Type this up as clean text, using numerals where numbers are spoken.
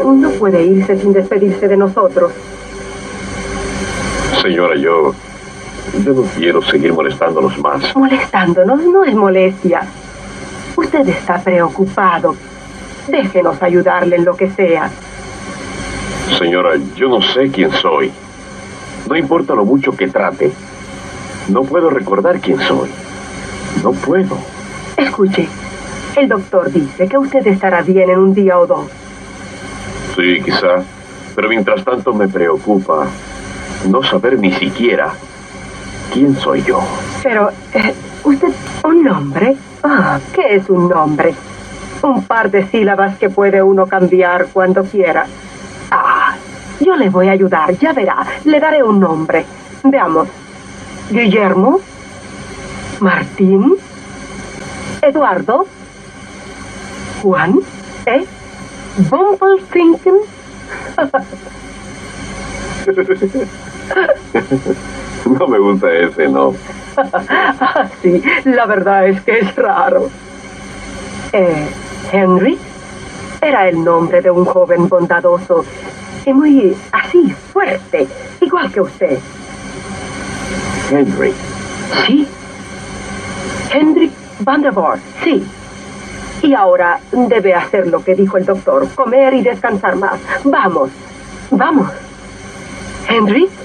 No puede irse sin despedirse de nosotros. Señora, yo no quiero seguir molestándonos más. Molestándonos no es molestia. Usted está preocupado. Déjenos ayudarle en lo que sea. Señora, yo no sé quién soy. No importa lo mucho que trate. No puedo recordar quién soy. No puedo. Escuche, el doctor dice que usted estará bien en un día o dos. Sí, quizá. Pero mientras tanto me preocupa no saber ni siquiera quién soy yo. Pero, ¿usted un nombre? ¿Qué es un nombre? Un par de sílabas que puede uno cambiar cuando quiera. Yo le voy a ayudar, ya verá. Le daré un nombre. Veamos. Guillermo. Martín. Eduardo. Juan. Bumpelfinken. No me gusta ese, no. Sí, la verdad es que es raro. Henry era el nombre de un joven bondadoso y muy así, fuerte, igual que usted. Henry. Sí. Hendrik van der Voort, sí. Y ahora debe hacer lo que dijo el doctor, comer y descansar más. Vamos, vamos. Henry.